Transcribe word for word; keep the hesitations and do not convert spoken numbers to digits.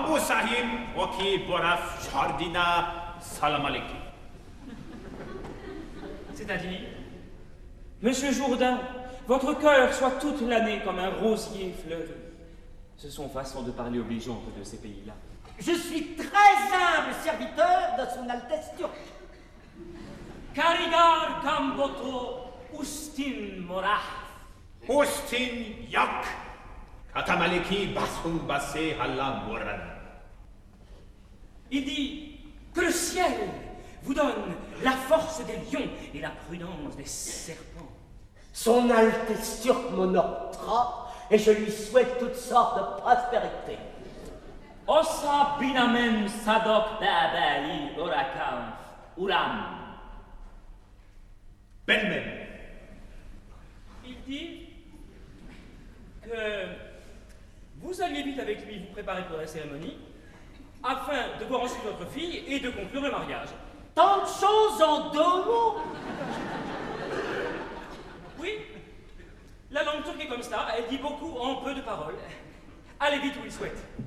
Abu Sahib Waki Boraf Jardina Salam Aleki. C'est-à-dire, Monsieur Jourdain, votre cœur soit toute l'année comme un rosier fleuri. Ce sont façons de parler obligeantes de ces pays-là. Je suis très humble serviteur de son Altesse turque. Karigar Kamboto Ustin Morah. Ustin Yak. Katamaleki Basum Basse Hallam Moran. Il dit que le ciel vous donne la force des lions et la prudence des serpents. Son Altesse turque m'honorera et je lui souhaite toutes sortes de prospérité. Osa binamen sadok dabai orakam uram. Benmen. Il dit que vous alliez vite avec lui vous préparer pour la cérémonie afin de voir ensuite votre fille et de conclure le mariage. Tant de choses en deux mots. Oui, la langue turque est comme ça, elle dit beaucoup en peu de paroles. Allez vite où il souhaite.